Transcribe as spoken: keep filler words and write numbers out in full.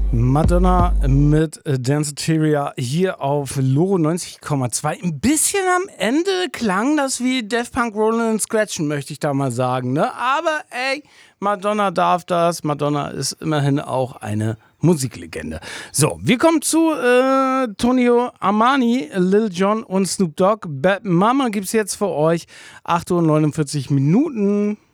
Madonna mit Danceteria hier auf Loro neunzig Komma zwei. Ein bisschen am Ende klang das wie Daft Punk Rollin' and Scratchen, möchte ich da mal sagen, ne? Aber ey, Madonna darf das. Madonna ist immerhin auch eine Musiklegende. So, wir kommen zu äh, Tonio Armani, Lil Jon und Snoop Dogg. Bad Mama gibt's jetzt für euch. acht Uhr neunundvierzig Minuten.